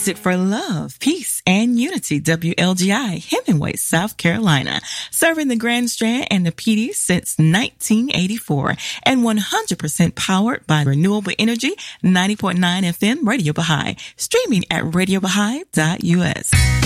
Music for love, peace, and unity. WLGI, Hemingway, South Carolina. Serving the Grand Strand and the PD since 1984. And 100% powered by renewable energy. 90.9 FM Radio Baha'i. Streaming at radiobahai.us.